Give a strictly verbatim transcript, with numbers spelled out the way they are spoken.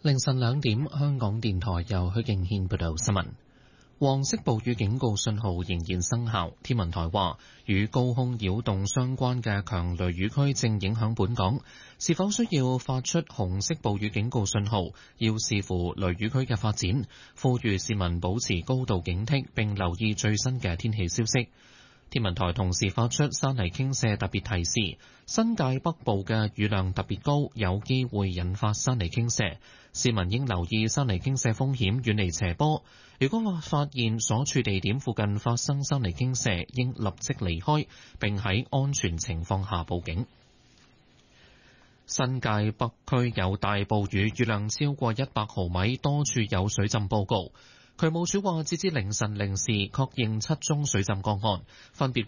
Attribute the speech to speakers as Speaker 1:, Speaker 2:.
Speaker 1: 凌晨兩點，香港電台由許敬軒報道新聞。黃色暴雨警告信號仍然生效。天文台話，與高空擾動相關嘅強雷雨區正影響本港，是否需要發出紅色暴雨警告信號，要視乎雷雨區嘅發展。呼籲市民保持高度警惕，並留意最新嘅天氣消息。天文台同時發出山泥傾瀉特別提示，新界北部嘅雨量特別高，有機會引發山泥傾瀉。市民應留意山泥傾瀉風險，遠離斜坡。如果發現所處地點附近發生山泥傾瀉，應立即離開，並喺安全情況下報警。新界北區有大暴雨，雨量超過一百毫米，多處有水浸報告。渠務署話，截至凌晨零時確認七宗水浸個案，分別